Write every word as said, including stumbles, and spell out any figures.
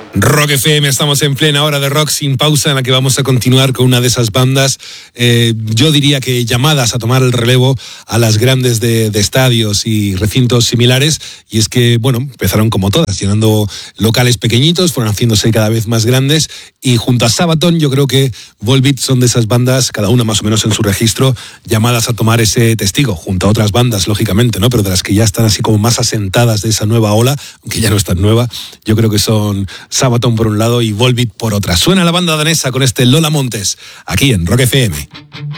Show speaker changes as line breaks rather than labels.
Rock F M, estamos en plena hora de rock sin pausa en la que vamos a continuar con una de esas bandas, eh, yo diría que llamadas a tomar el relevo a las grandes de, de estadios y recintos similares, y es que, bueno, empezaron como todas, llenando locales pequeñitos, fueron haciéndose cada vez más grandes, y junto a Sabaton yo creo que Volbeat son de esas bandas, cada una más o menos en su registro, llamadas a tomar ese testigo, junto a otras bandas, lógicamente, ¿no? Pero de las que ya están así como más asentadas de esa nueva ola, aunque ya no es tan nueva, yo creo que son Sabaton por un lado y Volbeat por otra. Suena la banda danesa con este Lola Montes, aquí en Rock F M.